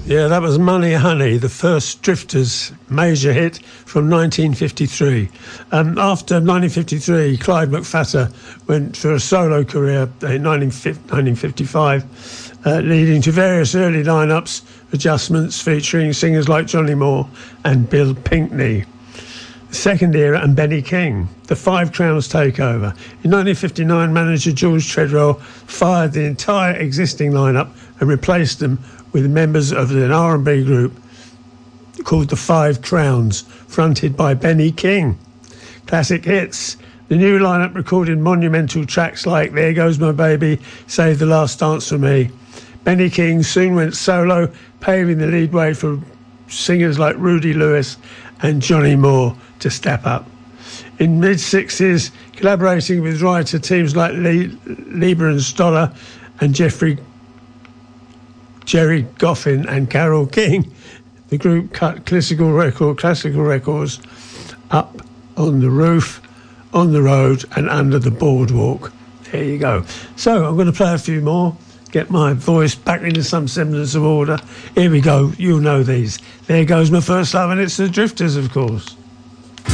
Yeah, that was Money Honey, the first Drifters major hit from 1953. After 1953, Clyde McPhatter went for a solo career in 1955, leading to various early lineups adjustments featuring singers like Johnny Moore and Bill Pinkney. The second era and Benny King, the Five Crowns takeover. In 1959, manager George Treadwell fired the entire existing lineup and replaced them with members of an R&B group called the Five Crowns, fronted by Benny King. Classic hits. The new lineup recorded monumental tracks like There Goes My Baby, Save the Last Dance for Me. Benny King soon went solo, paving the lead way for singers like Rudy Lewis and Johnny Moore to step up. In mid-60s, collaborating with writer teams like Lieber and Stoller and Jerry Goffin and Carole King, the group cut classical records Up on the Roof, On the Road and Under the Boardwalk. There you go. So I'm going to play a few more, get my voice back into some semblance of order. Here we go. You'll know these. There Goes My First Love, and it's the Drifters, of course.